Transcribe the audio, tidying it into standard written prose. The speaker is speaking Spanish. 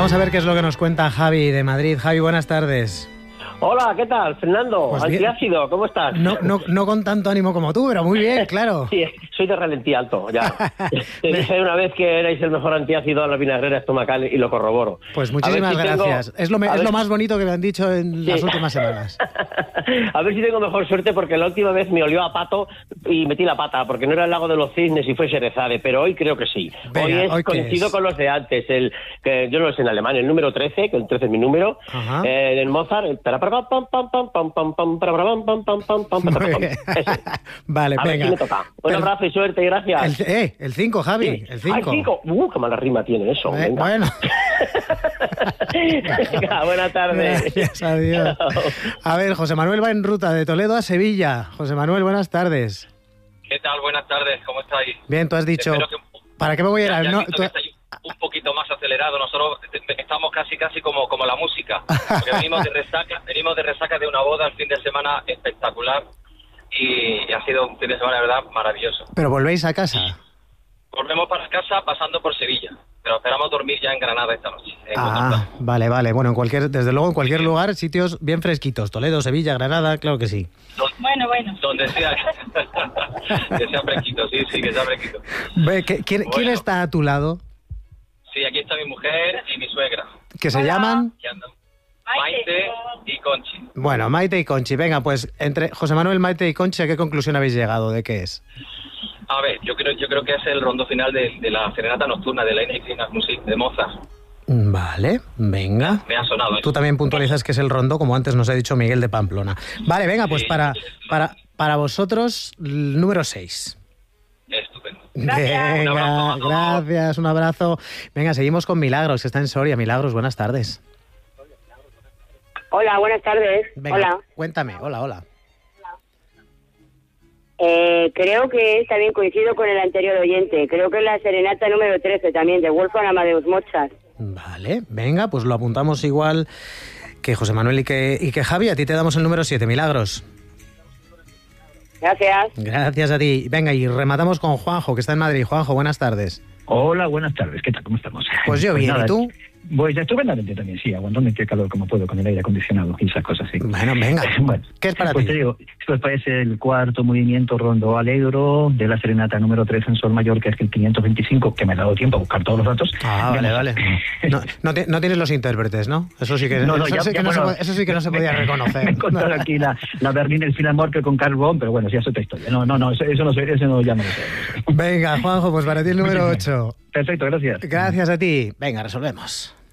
vamos a ver qué es lo que nos cuenta Javi de Madrid. Javi, buenas tardes. Hola, ¿qué tal, Fernando? Pues Antiácido, ¿cómo estás? No con tanto ánimo como tú, pero muy bien, claro. Sí, soy de ralentí alto, ya. Te dije una vez que erais el mejor antiácido a la vinagrera estomacal y lo corroboro. Pues muchísimas gracias. Es lo más bonito que me han dicho en las últimas semanas. A ver si tengo mejor suerte, porque la última vez me olió a pato y metí la pata, porque no era el lago de los cisnes y fue Sherezade, pero hoy creo que sí. Venga, hoy coincido con los de antes, que yo no lo sé en alemán, el número 13, que el 13 es mi número, en Mozart, el Vale, a ver venga. si me toca. Un abrazo y suerte y gracias. El 5, Javi, Sí. el 5. El 5. Qué mala rima tiene eso. Venga. Bueno. Venga, buenas tardes. Gracias, adiós. A ver, José Manuel va en ruta de Toledo a Sevilla. José Manuel, buenas tardes. ¿Qué tal? Buenas tardes, ¿cómo estáis? Bien, tú has dicho, ¿para qué me voy a ir al norte? Un poquito más acelerado, nosotros estamos casi como la música, porque venimos de resaca de una boda el fin de semana espectacular y ha sido un fin de semana, de verdad, maravilloso. Pero volvéis a casa. Volvemos para casa pasando por Sevilla, pero esperamos dormir ya en Granada esta noche. Vale. Bueno, desde luego en cualquier lugar, sitios bien fresquitos. Toledo, Sevilla, Granada, claro que sí. Bueno. Donde sea, que sea fresquito, sí, que sea fresquito. ¿Quién está a tu lado? Sí, aquí está mi mujer y mi suegra. ¿Que se llaman? Maite y Conchi. Bueno, Maite y Conchi. Venga, pues entre José Manuel, Maite y Conchi, ¿a qué conclusión habéis llegado? ¿De qué es? A ver, yo creo que es el rondo final de la serenata nocturna de la Musik de Mozart. Vale, venga. Me ha sonado. Tú también puntualizas que es el rondo, como antes nos ha dicho Miguel de Pamplona. Vale, venga, pues para vosotros, el número 6. Estupendo. Venga, gracias, un abrazo. Venga, seguimos con Milagros, que está en Soria. Milagros, buenas tardes. Hola, buenas tardes. Venga, hola. Cuéntame, hola. Creo que también coincido con el anterior oyente. Creo que es la serenata número 13 también, de Wolfgang Amadeus Mozart. Vale, venga, pues lo apuntamos igual que José Manuel y que Javi. A ti te damos el número 7, Milagros. Gracias. Gracias a ti. Venga, y rematamos con Juanjo, que está en Madrid. Juanjo, buenas tardes. Hola, buenas tardes. ¿Qué tal? ¿Cómo estamos? Pues yo bien, nada, ¿y tú? Pues estupendamente también, sí, aguantando el calor como puedo con el aire acondicionado y esas cosas así. Bueno, venga. Bueno, ¿qué es para pues ti? Te digo, pues parece el cuarto movimiento rondo alegro de la serenata número 3 en sol mayor, que es el 525, que me ha dado tiempo a buscar todos los datos. Vale. No tienes los intérpretes, ¿no? Eso sí que eso sí que no se podía reconocer. Me he encontrado aquí la Berliner Philharmoniker con Karl Bonn, pero bueno, ya es otra historia. No, eso no ya no lo sé. Venga, Juanjo, pues para ti el número 8. Perfecto, gracias. Gracias a ti. Venga, resolvemos.